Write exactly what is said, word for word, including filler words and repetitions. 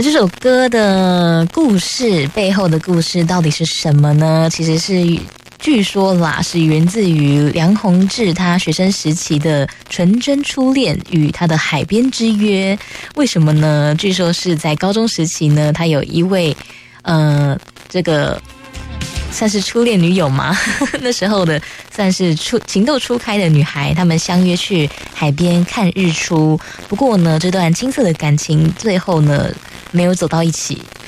这首歌的故事背后的故事到底是什么呢？其实是据说啦，是源自于梁鸿志他学生时期的纯真初恋与他的海边之约。为什么呢？据说是在高中时期呢，他有一位呃这个算是初恋女友吗？那时候的算是初情窦初开的女孩，他们相约去海边看日出。不过呢，这段青涩的感情最后呢没有走到一起。